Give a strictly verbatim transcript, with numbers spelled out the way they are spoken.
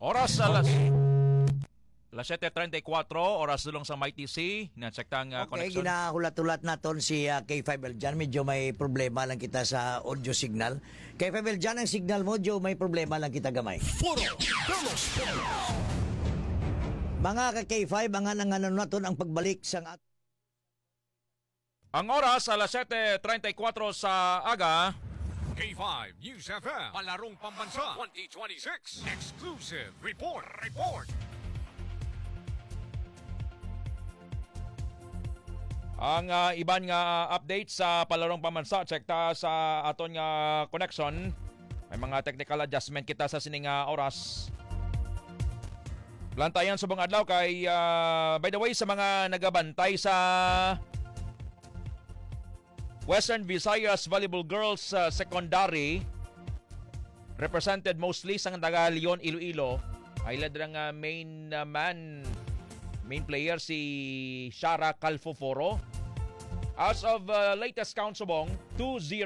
Oras alas alas siyete treinta y cuatro, oras dulong sa Mighty C. Na-check ang uh, Okay, connection. ginahulat-ulat naton si uh, K five L dyan. Medyo may problema lang kita sa audio signal. K five L dyan, ang signal mo, Joe, may problema lang kita gamay. Mga ka K five, ang anang naton ang pagbalik sang at Ang oras alas siyete treinta y cuatro sa aga. K five News F M, Palarong Pambansa twenty twenty-six. Exclusive report. Report. Ang uh, iban nga update sa Palarong Pambansa, check ta sa aton nga connection. May mga technical adjustment kita sa sining uh, oras. Plantayan subong adlaw kay uh, by the way sa mga nagabantay sa Western Visayas Volleyball Girls uh, Secondary, represented mostly sa taga Leon, Iloilo, ay ladrang uh, main uh, man main player si Shara Calfoforo. As of uh, latest count subong, two zero